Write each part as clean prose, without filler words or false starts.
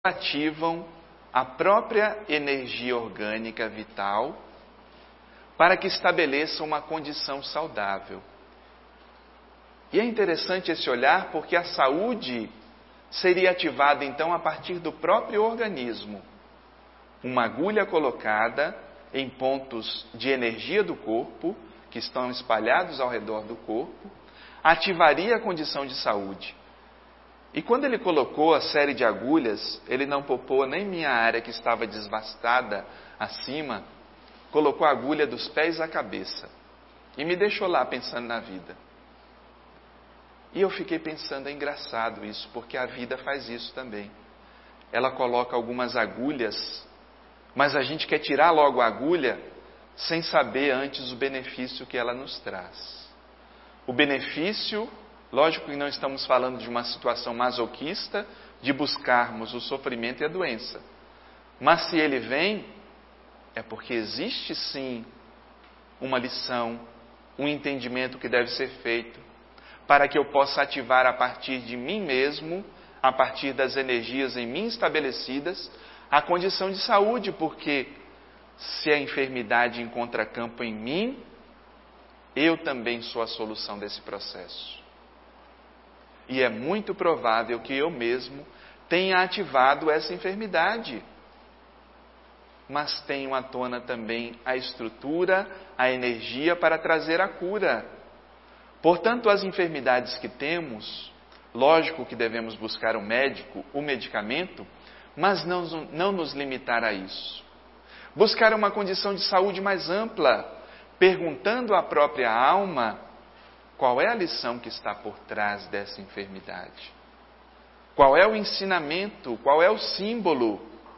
ativam a própria energia orgânica vital para que estabeleçam uma condição saudável. E é interessante esse olhar porque a saúde seria ativada então a partir do próprio organismo. Uma agulha colocada em pontos de energia do corpo, que estão espalhados ao redor do corpo, ativaria a condição de saúde. E quando ele colocou a série de agulhas, ele não poupou nem minha área que estava desvastada acima, colocou a agulha dos pés à cabeça e me deixou lá pensando na vida. E eu fiquei pensando, é engraçado isso, porque a vida faz isso também. Ela coloca algumas agulhas, mas a gente quer tirar logo a agulha sem saber antes o benefício que ela nos traz. O benefício, lógico que não estamos falando de uma situação masoquista, de buscarmos o sofrimento e a doença. Mas se ele vem, é porque existe sim uma lição, um entendimento que deve ser feito, para que eu possa ativar a partir de mim mesmo, a partir das energias em mim estabelecidas, a condição de saúde, porque se a enfermidade encontra campo em mim, eu também sou a solução desse processo. E é muito provável que eu mesmo tenha ativado essa enfermidade. Mas tenho à tona também a estrutura, a energia para trazer a cura. Portanto, as enfermidades que temos, lógico que devemos buscar o médico, o medicamento, mas não nos limitar a isso. Buscar uma condição de saúde mais ampla, perguntando à própria alma qual é a lição que está por trás dessa enfermidade. Qual é o ensinamento, qual é o símbolo.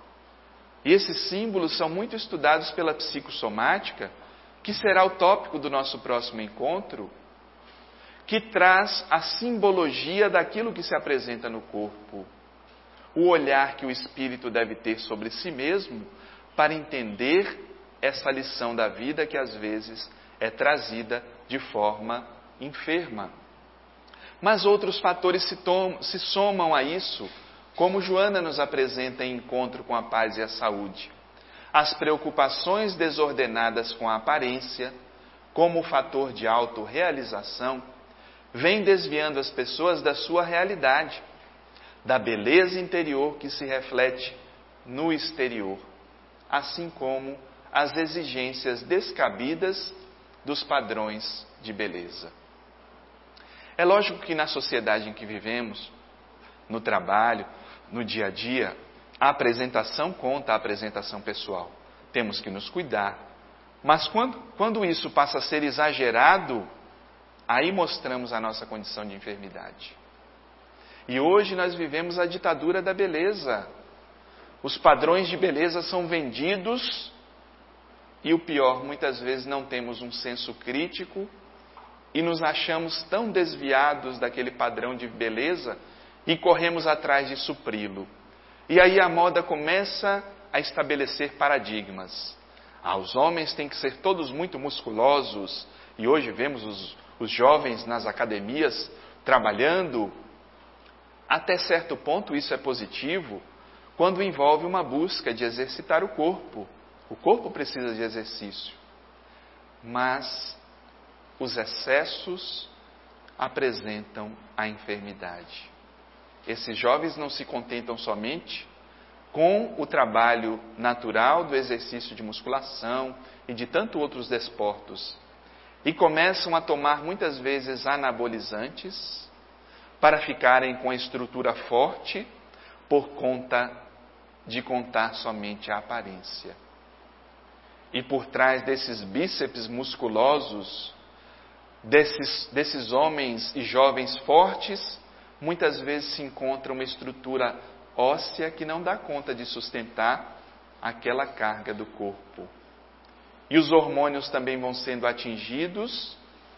E esses símbolos são muito estudados pela psicossomática, que será o tópico do nosso próximo encontro, que traz a simbologia daquilo que se apresenta no corpo. O olhar que o espírito deve ter sobre si mesmo para entender essa lição da vida que às vezes é trazida de forma enferma. Mas outros fatores se somam a isso, como Joana nos apresenta em Encontro com a Paz e a Saúde. As preocupações desordenadas com a aparência, como o fator de autorrealização, vêm desviando as pessoas da sua realidade, da beleza interior que se reflete no exterior, assim como as exigências descabidas dos padrões de beleza. É lógico que na sociedade em que vivemos, no trabalho, no dia a dia, a apresentação conta a apresentação pessoal. Temos que nos cuidar. Mas quando isso passa a ser exagerado, aí mostramos a nossa condição de enfermidade. E hoje nós vivemos a ditadura da beleza. Os padrões de beleza são vendidos e o pior, muitas vezes não temos um senso crítico e nos achamos tão desviados daquele padrão de beleza e corremos atrás de supri-lo. E aí a moda começa a estabelecer paradigmas. Os homens têm que ser todos muito musculosos e hoje vemos os jovens nas academias trabalhando. Até certo ponto isso é positivo, quando envolve uma busca de exercitar o corpo. O corpo precisa de exercício. Mas os excessos apresentam a enfermidade. Esses jovens não se contentam somente com o trabalho natural do exercício de musculação e de tantos outros desportos. E começam a tomar muitas vezes anabolizantes para ficarem com a estrutura forte por conta de contar somente a aparência. E por trás desses bíceps musculosos, desses homens e jovens fortes, muitas vezes se encontra uma estrutura óssea que não dá conta de sustentar aquela carga do corpo. E os hormônios também vão sendo atingidos,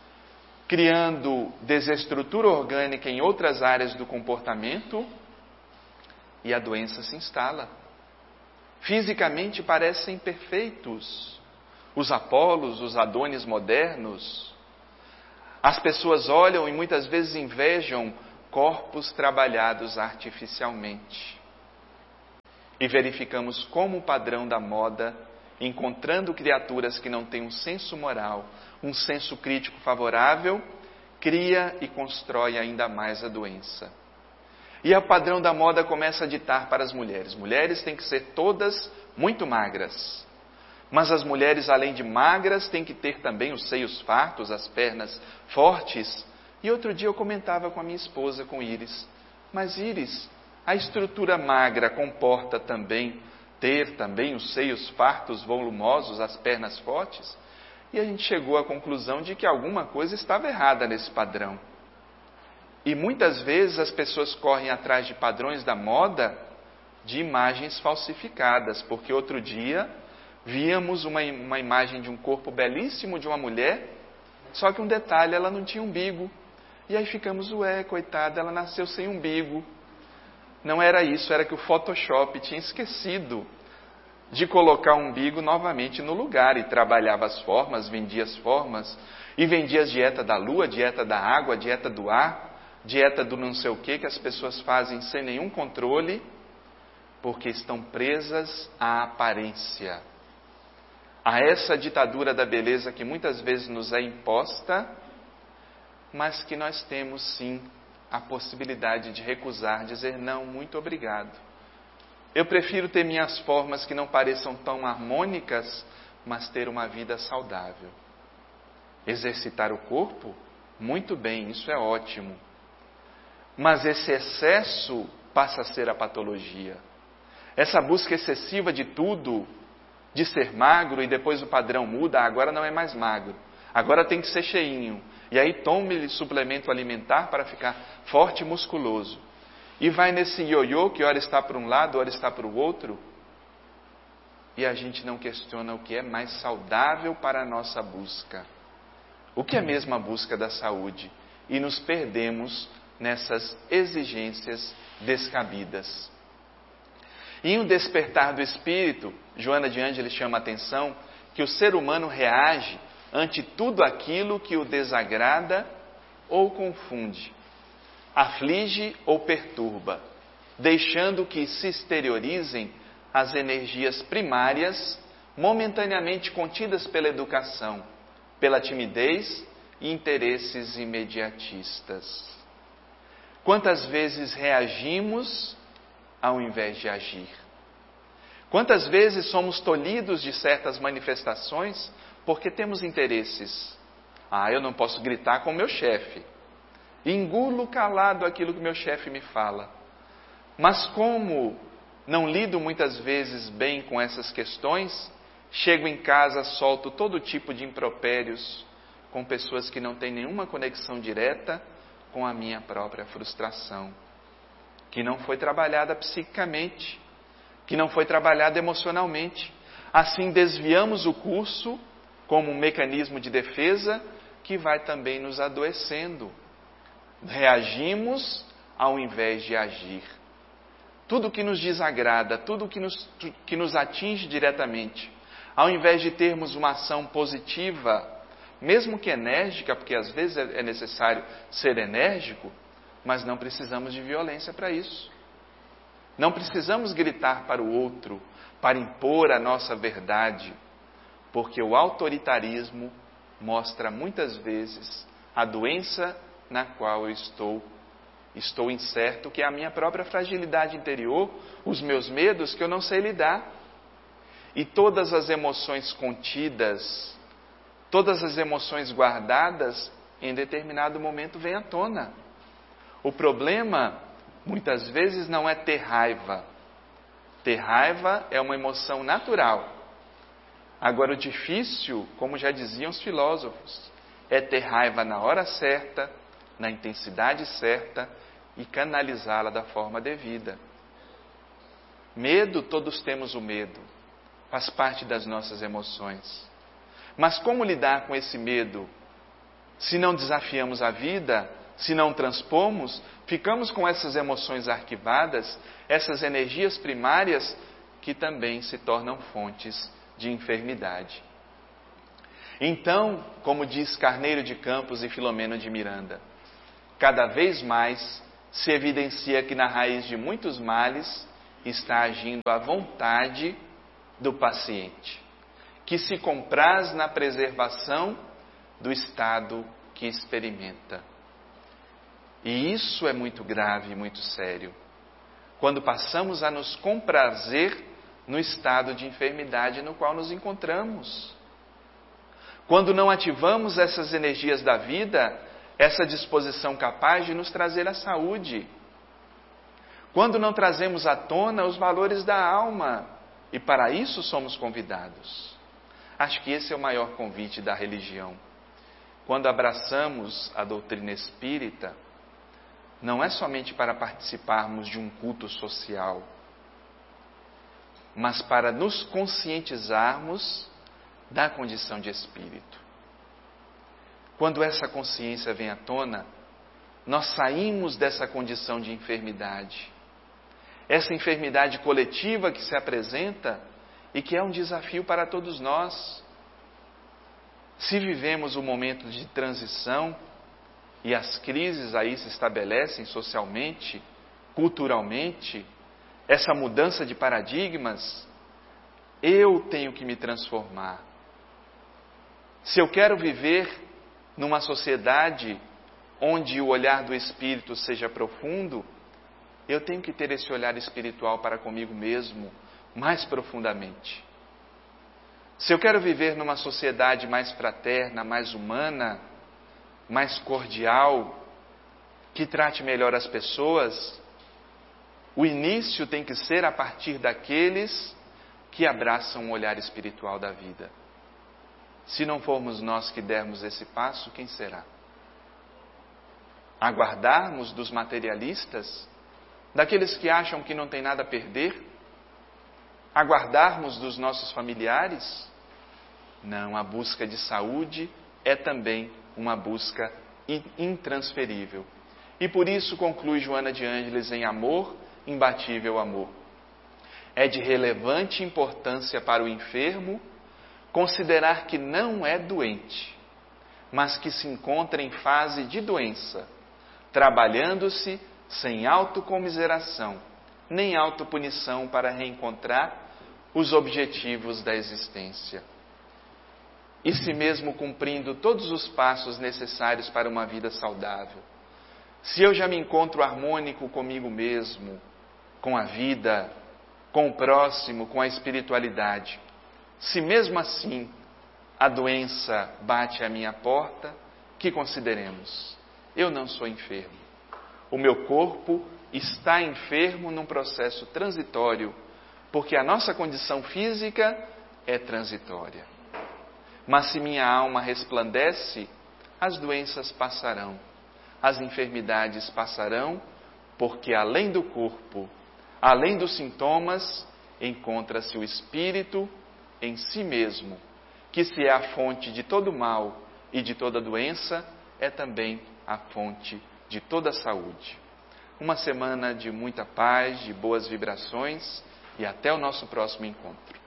criando desestrutura orgânica em outras áreas do comportamento, e a doença se instala. Fisicamente parecem perfeitos. Os Apolos, os Adonis modernos. As pessoas olham e muitas vezes invejam corpos trabalhados artificialmente. e verificamos como o padrão da moda, encontrando criaturas que não têm um senso moral, um senso crítico favorável, cria e constrói ainda mais a doença. E o padrão da moda começa a ditar para as mulheres. Mulheres têm que ser todas muito magras. Mas as mulheres, além de magras, têm que ter também os seios fartos, as pernas fortes. E outro dia eu comentava com a minha esposa, com Iris. Mas Iris, a estrutura magra comporta também ter também os seios fartos, volumosos, as pernas fortes? E a gente chegou à conclusão de que alguma coisa estava errada nesse padrão. E muitas vezes as pessoas correm atrás de padrões da moda de imagens falsificadas, porque outro dia víamos uma imagem de um corpo belíssimo de uma mulher, só que um detalhe, ela não tinha umbigo. E aí ficamos, coitada, ela nasceu sem umbigo. Não era isso, era que o Photoshop tinha esquecido de colocar o umbigo novamente no lugar e trabalhava as formas, vendia as formas, e vendia a dieta da lua, dieta da água, dieta do ar, dieta do não sei o que as pessoas fazem sem nenhum controle, porque estão presas à aparência, a essa ditadura da beleza que muitas vezes nos é imposta, mas que nós temos sim a possibilidade de recusar, dizer não, muito obrigado. Eu prefiro ter minhas formas que não pareçam tão harmônicas, mas ter uma vida saudável. Exercitar o corpo? Muito bem, isso é ótimo. Mas esse excesso passa a ser a patologia. Essa busca excessiva de tudo, de ser magro e depois o padrão muda, agora não é mais magro, agora tem que ser cheinho. E aí tome suplemento alimentar para ficar forte e musculoso. E vai nesse ioiô que ora está para um lado, ora está para o outro. E a gente não questiona o que é mais saudável para a nossa busca. O que é mesmo a busca da saúde? E nos perdemos nessas exigências descabidas. E em um despertar do espírito, Joana de Ângeles chama a atenção que o ser humano reage ante tudo aquilo que o desagrada ou confunde, aflige ou perturba, deixando que se exteriorizem as energias primárias momentaneamente contidas pela educação, pela timidez e interesses imediatistas. Quantas vezes reagimos ao invés de agir? Quantas vezes somos tolhidos de certas manifestações porque temos interesses? Eu não posso gritar com o meu chefe. Engulo calado aquilo que meu chefe me fala. Mas como não lido muitas vezes bem com essas questões, chego em casa, solto todo tipo de impropérios com pessoas que não têm nenhuma conexão direta com a minha própria frustração, que não foi trabalhada psiquicamente, que não foi trabalhada emocionalmente. Assim desviamos o curso como um mecanismo de defesa que vai também nos adoecendo. Reagimos ao invés de agir. Tudo que nos desagrada, tudo que nos atinge diretamente, ao invés de termos uma ação positiva, mesmo que enérgica, porque às vezes é necessário ser enérgico, mas não precisamos de violência para isso. Não precisamos gritar para o outro, para impor a nossa verdade, porque o autoritarismo mostra muitas vezes a doença na qual eu estou incerto, que é a minha própria fragilidade interior, os meus medos que eu não sei lidar. E todas as emoções contidas, todas as emoções guardadas, em determinado momento vêm à tona. O problema, muitas vezes, não é ter raiva. Ter raiva é uma emoção natural. Agora, o difícil, como já diziam os filósofos, é ter raiva na hora certa, na intensidade certa e canalizá-la da forma devida. Medo, todos temos o medo. Faz parte das nossas emoções. Mas como lidar com esse medo? Se não desafiamos a vida, se não transpomos, ficamos com essas emoções arquivadas, essas energias primárias que também se tornam fontes de enfermidade. Então, como diz Carneiro de Campos e Filomeno de Miranda, cada vez mais se evidencia que na raiz de muitos males está agindo à vontade do paciente, que se compraz na preservação do estado que experimenta. E isso é muito grave e muito sério, quando passamos a nos comprazer no estado de enfermidade no qual nos encontramos. Quando não ativamos essas energias da vida, essa disposição capaz de nos trazer a saúde. Quando não trazemos à tona os valores da alma, e para isso somos convidados. Acho que esse é o maior convite da religião. Quando abraçamos a doutrina espírita, não é somente para participarmos de um culto social, mas para nos conscientizarmos da condição de espírito. Quando essa consciência vem à tona, nós saímos dessa condição de enfermidade. Essa enfermidade coletiva que se apresenta e que é um desafio para todos nós. Se vivemos um momento de transição e as crises aí se estabelecem socialmente, culturalmente, essa mudança de paradigmas, eu tenho que me transformar. Se eu quero viver numa sociedade onde o olhar do Espírito seja profundo, eu tenho que ter esse olhar espiritual para comigo mesmo mais profundamente. Se eu quero viver numa sociedade mais fraterna, mais humana, mais cordial, que trate melhor as pessoas, o início tem que ser a partir daqueles que abraçam o olhar espiritual da vida. Se não formos nós que dermos esse passo, quem será? Aguardarmos dos materialistas, daqueles que acham que não tem nada a perder? Aguardarmos dos nossos familiares? Não, a busca de saúde é também uma busca intransferível. E por isso conclui Joana de Ângeles em Amor, Imbatível Amor. É de relevante importância para o enfermo considerar que não é doente, mas que se encontra em fase de doença, trabalhando-se sem autocomiseração, nem autopunição para reencontrar os objetivos da existência. E se mesmo cumprindo todos os passos necessários para uma vida saudável, se eu já me encontro harmônico comigo mesmo, com a vida, com o próximo, com a espiritualidade, se mesmo assim a doença bate à minha porta, que consideremos? Eu não sou enfermo. O meu corpo está enfermo num processo transitório, porque a nossa condição física é transitória. Mas se minha alma resplandece, as doenças passarão, as enfermidades passarão, porque além do corpo, além dos sintomas, encontra-se o espírito em si mesmo, que se é a fonte de todo mal e de toda doença, é também a fonte de toda saúde. Uma semana de muita paz, de boas vibrações e até o nosso próximo encontro.